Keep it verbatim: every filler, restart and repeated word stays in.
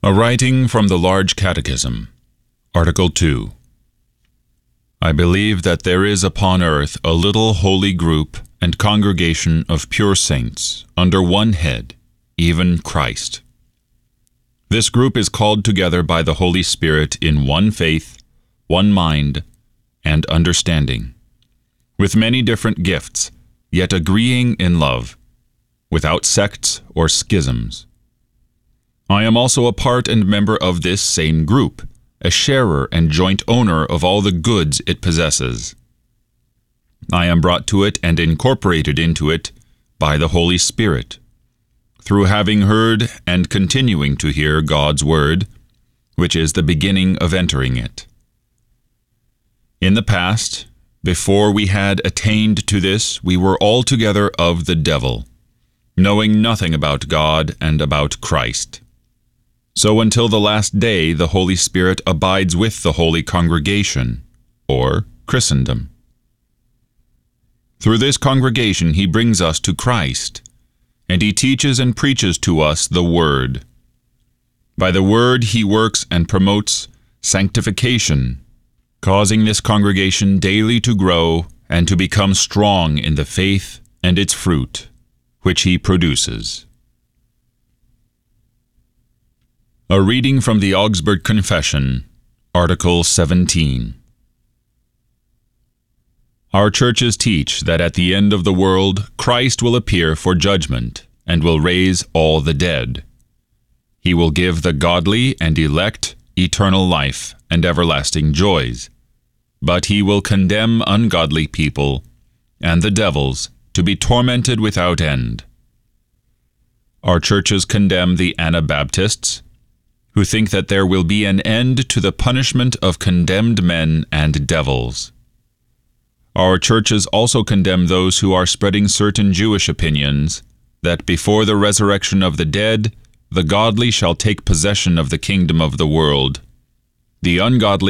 A writing from the Large Catechism, Article two. I believe that there is upon earth a little holy group and congregation of pure saints, under one head, even Christ. This group is called together by the Holy Spirit in one faith, one mind, and understanding, with many different gifts, yet agreeing in love, without sects or schisms. I am also a part and member of this same group, a sharer and joint owner of all the goods it possesses. I am brought to it and incorporated into it by the Holy Spirit, through having heard and continuing to hear God's Word, which is the beginning of entering it. In the past, before we had attained to this, we were altogether of the devil, knowing nothing about God and about Christ. So until the last day the Holy Spirit abides with the holy congregation, or Christendom. Through this congregation he brings us to Christ, and he teaches and preaches to us the Word. By the Word he works and promotes sanctification, causing this congregation daily to grow and to become strong in the faith and its fruit, which he produces. A reading from the Augsburg Confession, Article seventeen. Our churches teach that at the end of the world Christ will appear for judgment and will raise all the dead. He will give the godly and elect eternal life and everlasting joys, but he will condemn ungodly people and the devils to be tormented without end. Our churches condemn the Anabaptists, who think that there will be an end to the punishment of condemned men and devils. Our churches also condemn those who are spreading certain Jewish opinions, that before the resurrection of the dead, the godly shall take possession of the kingdom of the world, the ungodly